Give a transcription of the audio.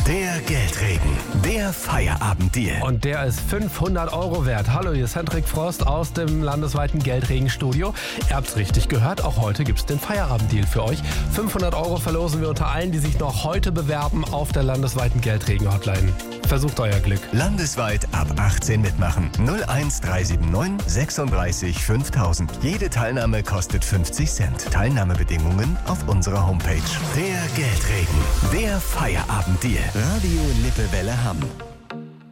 Der Geldregen. Der Feierabenddeal. Und der ist 500 € wert. Hallo, hier ist Hendrik Frost aus dem landesweiten Geldregenstudio. Ihr habt's richtig gehört, auch heute gibt's den Feierabenddeal für euch. 500 € verlosen wir unter allen, die sich noch heute bewerben auf der landesweiten Geldregen-Hotline. Versucht euer Glück. Landesweit ab 18 mitmachen. 01379 36 5000. Jede Teilnahme kostet 50 Cent. Teilnahmebedingungen auf unserer Homepage. Der Geldregen. Der Feierabenddeal. Radio Lippewelle Hamm.